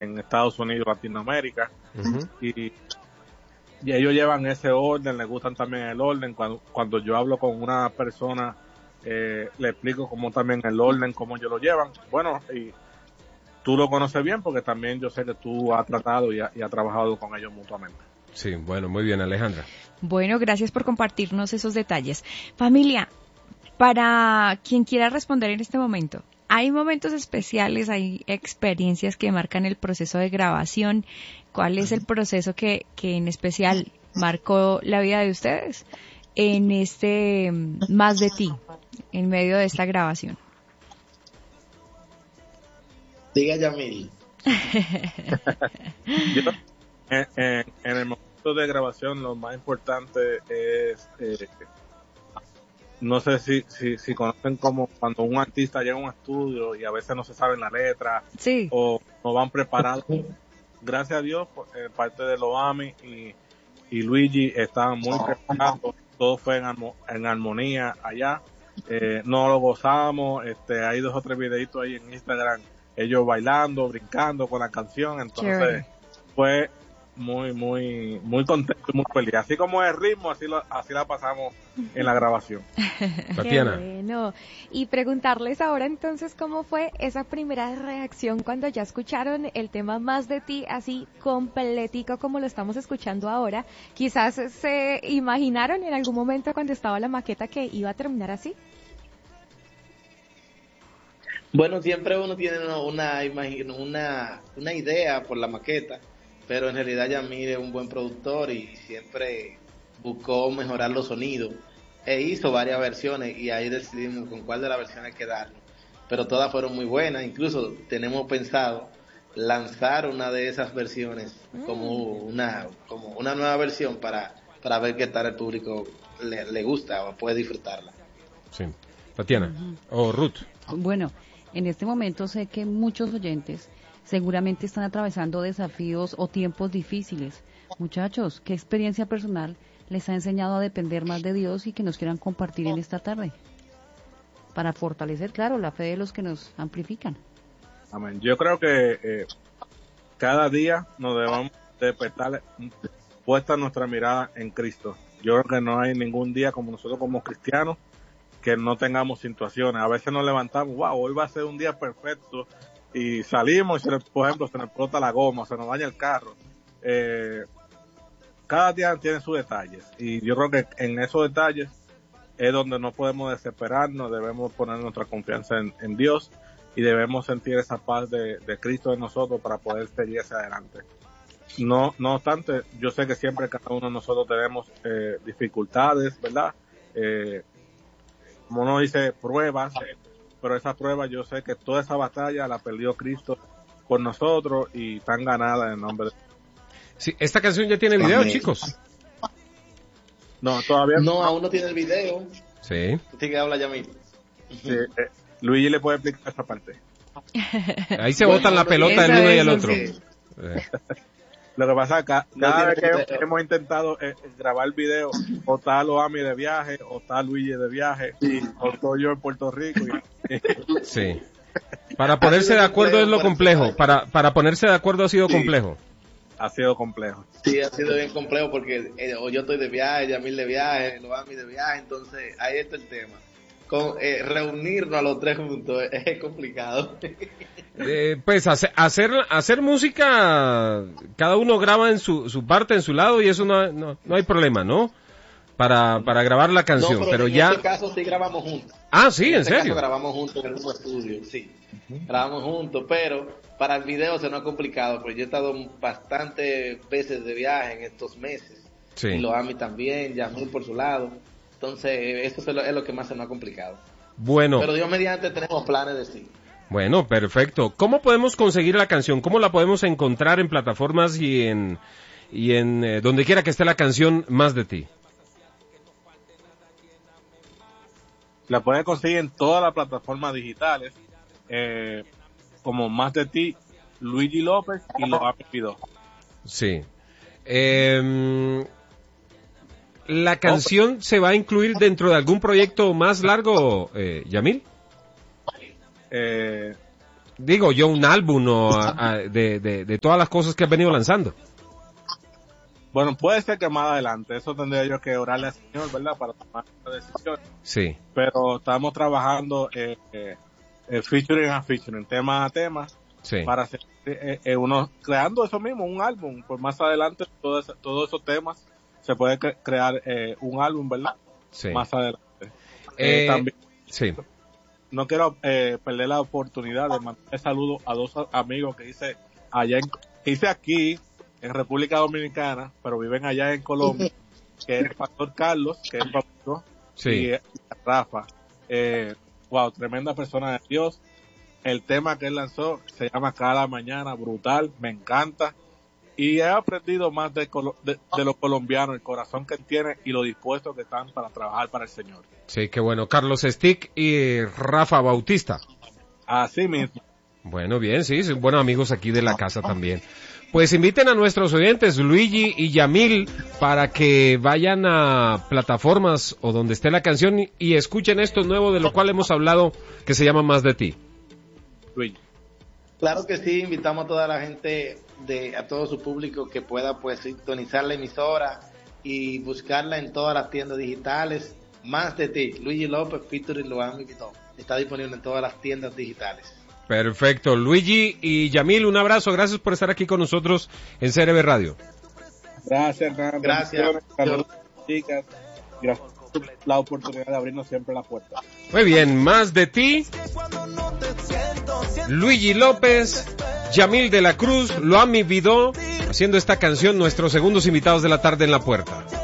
en Estados Unidos, Latinoamérica, Uh-huh. y ellos llevan ese orden, les gustan también el orden. Cuando yo hablo con una persona, le explico cómo también el orden, cómo ellos lo llevan. Bueno, y tú lo conoces bien porque también yo sé que tú has tratado y has trabajado con ellos mutuamente. Sí, bueno, muy bien, Alejandra. Bueno, gracias por compartirnos esos detalles. Familia, para quien quiera responder en este momento, hay momentos especiales, hay experiencias que marcan el proceso de grabación. ¿Cuál es el proceso que en especial marcó la vida de ustedes en este Más de Ti, en medio de esta grabación? Diga, Yamil. Yo, en el momento de grabación, lo más importante es, no sé si conocen como cuando un artista llega a un estudio y a veces no se saben la letra, Sí. o no van preparados. Gracias a Dios, parte de Loami y Luigi estaban muy preparados, todo fue en armonía allá. No lo gozamos, hay 2 o 3 videitos ahí en Instagram, ellos bailando, brincando con la canción, entonces Chévere. fue muy contento y muy feliz. Así como el ritmo, así la pasamos en la grabación. Tatiana. Qué bueno. Y preguntarles ahora entonces cómo fue esa primera reacción cuando ya escucharon el tema Más de Ti, así completico como lo estamos escuchando ahora. Quizás se imaginaron en algún momento cuando estaba la maqueta que iba a terminar así. Bueno, siempre uno tiene una idea por la maqueta, pero en realidad Yamil es un buen productor y siempre buscó mejorar los sonidos e hizo varias versiones y ahí decidimos con cuál de las versiones quedarnos. Pero todas fueron muy buenas, incluso tenemos pensado lanzar una de esas versiones como una nueva versión para ver qué tal el público le gusta o puede disfrutarla. Sí. Tatiana. O Ruth. Bueno, en este momento sé que muchos oyentes seguramente están atravesando desafíos o tiempos difíciles. Muchachos, ¿qué experiencia personal les ha enseñado a depender más de Dios y que nos quieran compartir en esta tarde? Para fortalecer, claro, la fe de los que nos amplifican. Amén. Yo creo que cada día nos debemos despertar puesta nuestra mirada en Cristo. Yo creo que no hay ningún día como nosotros como cristianos que no tengamos situaciones. A veces nos levantamos, wow, hoy va a ser un día perfecto, y salimos y por ejemplo se nos explota la goma, se nos daña el carro. Cada día tiene sus detalles y yo creo que en esos detalles es donde no podemos desesperarnos, debemos poner nuestra confianza en Dios y debemos sentir esa paz de Cristo en nosotros para poder seguir hacia adelante. No obstante, yo sé que siempre cada uno de nosotros tenemos dificultades, ¿verdad? Como uno dice, pruebas, pero esas pruebas yo sé que toda esa batalla la perdió Cristo por nosotros y están ganadas en el nombre de... Sí, esta canción ya tiene video, Amén. chicos. No, todavía No, aún no tiene el video. Sí. Usted que habla, Yamil. Sí, Luigi le puede explicar esa parte. Ahí se botan la pelota el uno y el otro. Sí. Lo que pasa es que cada vez tiene que hemos intentado grabar video, o está Loami de viaje, o está Luigi de viaje, o estoy yo en Puerto Rico. Sí. Para ponerse de acuerdo es lo complejo. Para ponerse de acuerdo ha sido complejo. Ha sido complejo. Sí, ha sido bien complejo porque o yo estoy de viaje, Yamil de viaje, Loami de viaje, entonces ahí está el tema. Reunirnos a los tres juntos es complicado. Pues hacer música, cada uno graba en su parte, en su lado, y eso no hay problema, ¿no? Para grabar la canción, No, pero en ya... este caso sí grabamos juntos. Ah, sí, ¿en este serio? caso grabamos juntos en el mismo estudio, sí. Grabamos juntos, pero para el video se nos ha complicado, porque yo he estado bastantes veces de viaje en estos meses. Sí. Y Loami también, Yamil por su lado. Entonces, esto es lo que más se nos ha complicado. Bueno. Pero Dios mediante tenemos planes de sí. Bueno, perfecto. ¿Cómo podemos conseguir la canción? ¿Cómo la podemos encontrar en plataformas y en donde quiera que esté la canción Más de Ti? La pueden conseguir en todas las plataformas digitales, como Más de Ti, Luigi López y Loami Pidó. Sí. ¿La canción se va a incluir dentro de algún proyecto más largo, Yamil? digo yo, un álbum de todas las cosas que has venido lanzando. Bueno, puede ser que más adelante, eso tendría yo que orarle al Señor, ¿verdad? Para tomar esa decisión. Sí. Pero estamos trabajando featuring a featuring, tema a tema, Sí. para hacer uno creando eso mismo, un álbum. Pues más adelante todos esos temas se puede crear un álbum, ¿verdad? Sí. Más adelante. También Sí. no quiero perder la oportunidad de mandar saludos a dos amigos que hice aquí en República Dominicana, pero viven allá en Colombia, que es el Pastor Carlos, que es amigo, Sí. y Rafa. Wow, tremenda persona de Dios. El tema que él lanzó se llama Cada Mañana, brutal, me encanta. Y he aprendido más de los colombianos, el corazón que tienen y lo dispuestos que están para trabajar para el Señor. Sí, qué bueno. Carlos Stick y Rafa Bautista. Así mismo. Bueno, bien, sí, son buenos amigos aquí de la casa también. Pues inviten a nuestros oyentes, Luigi y Yamil, para que vayan a plataformas o donde esté la canción y escuchen esto nuevo de lo cual hemos hablado, que se llama Más de Ti. Luigi. Claro que sí, invitamos a toda la gente, a todo su público que pueda pues sintonizar la emisora y buscarla en todas las tiendas digitales. Más de Ti, Luigi López, featuring Luan Miguitón. Está disponible en todas las tiendas digitales. Perfecto. Luigi y Yamil, un abrazo. Gracias por estar aquí con nosotros en CRB Radio. Gracias, Hernán. Gracias. Saludos, chicas. Gracias por la oportunidad de abrirnos siempre la puerta. Muy bien, Más de Ti, Luigi López, Yamil de la Cruz, Luan Vidó, haciendo esta canción, nuestros segundos invitados de la tarde en la puerta.